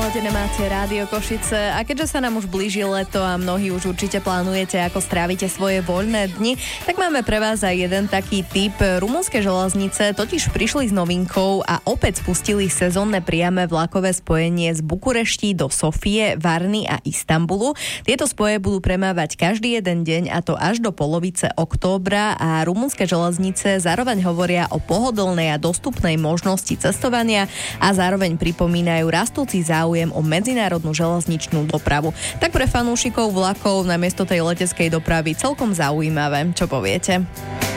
Naladené máte Rádio Košice a keďže sa nám už blíži leto a mnohí už určite plánujete, ako strávite svoje voľné dni, tak máme pre vás aj jeden taký tip. Rumunské železnice totiž prišli s novinkou a opäť spustili sezónne priame vlakové spojenie z Bukureští do Sofie, Varny a Istanbulu. Tieto spoje budú premávať každý jeden deň, a to až do polovice októbra, a rumunské železnice zároveň hovoria o pohodlnej a dostupnej možnosti cestovania a zároveň pripomínajú rastúci záujem o medzinárodnú železničnú dopravu. Tak pre fanúšikov vlakov namiesto tej leteckej dopravy celkom zaujímavé. Čo poviete?